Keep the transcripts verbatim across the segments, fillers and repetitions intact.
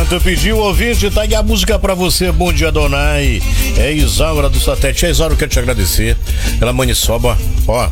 Tanto pediu, ouvinte, tá aí a música pra você. Bom dia, Donai. É Isaura do Satélite. É, Isaura, eu quero te agradecer pela maniçoba. Ó,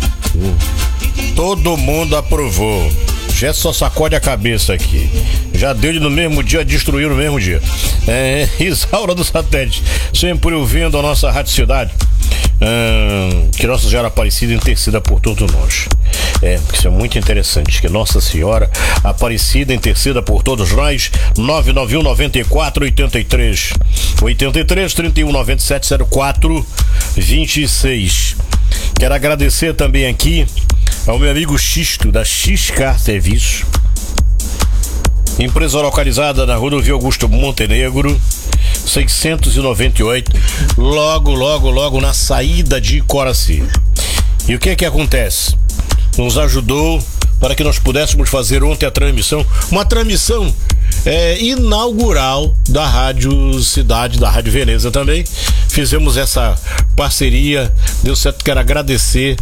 todo mundo aprovou. Já só sacode a cabeça aqui. Já deu no mesmo dia, destruiu no mesmo dia. É, Isaura do Satélite, sempre ouvindo a nossa Rádio Cidade. Hum, que Nossa Senhora Aparecida interceda por todos nós. É, isso é muito interessante. Que Nossa Senhora Aparecida interceda por todos nós. nove nove um nove quatro oito três oito três, trinta e um, noventa e sete, zero quatro, vinte e seis. Quero agradecer também aqui ao meu amigo Xisto, da X K Serviços, empresa localizada na Rodovia Augusto Montenegro, seiscentos e noventa e oito, logo, logo, logo na saída de Coraci. E o que é que acontece? Nos ajudou para que nós pudéssemos fazer ontem a transmissão, uma transmissão é, inaugural da Rádio Cidade, da Rádio Veneza também. Fizemos essa parceria, deu certo, quero agradecer,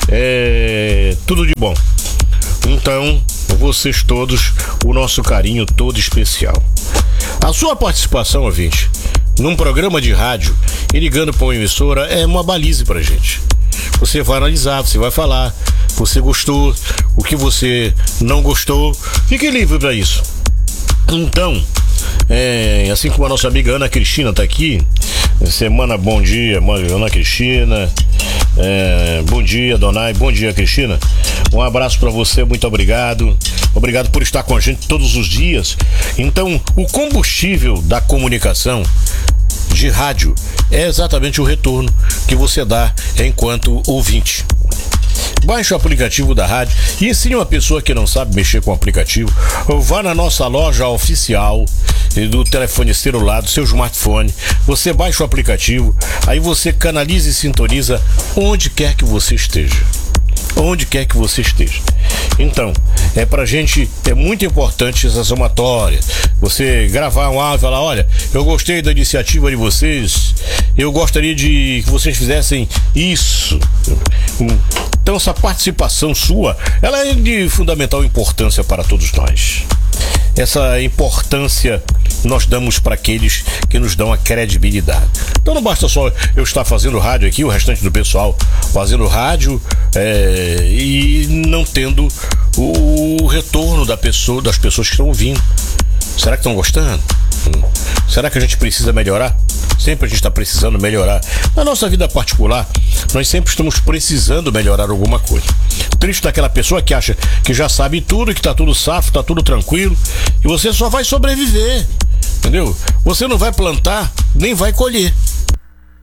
é, tudo de bom. Então, vocês todos, o nosso carinho todo especial. A sua participação, ouvinte, num programa de rádio e ligando para uma emissora é uma baliza pra gente. Você vai analisar, você vai falar, você gostou, o que você não gostou, fique livre para isso. Então, é, assim como a nossa amiga Ana Cristina tá aqui, semana bom dia, Ana Cristina, é, bom dia, Donai, bom dia, Cristina, um abraço para você, muito obrigado, obrigado por estar com a gente todos os dias. Então, o combustível da comunicação de rádio é exatamente o retorno que você dá enquanto ouvinte. Baixe o aplicativo da rádio e ensine uma pessoa que não sabe mexer com o aplicativo. Vá na nossa loja oficial do telefone celular, do seu smartphone. Você baixa o aplicativo, aí você canaliza e sintoniza onde quer que você esteja. Onde quer que você esteja. Então, é pra gente, é muito importante essa somatória. Você gravar um áudio e falar, olha, eu gostei da iniciativa de vocês, eu gostaria de que vocês fizessem isso. Então, essa participação sua, ela é de fundamental importância para todos nós. Essa importância nós damos para aqueles que nos dão a credibilidade. Então não basta só eu estar fazendo rádio aqui, o restante do pessoal fazendo rádio é, e não tendo o retorno da pessoa, das pessoas que estão ouvindo. Será que estão gostando? Hum. Será que a gente precisa melhorar? Sempre a gente está precisando melhorar. Na nossa vida particular, nós sempre estamos precisando melhorar alguma coisa. Triste daquela pessoa que acha que já sabe tudo, que está tudo safo, está tudo tranquilo, e você só vai sobreviver, entendeu? Você não vai plantar, nem vai colher.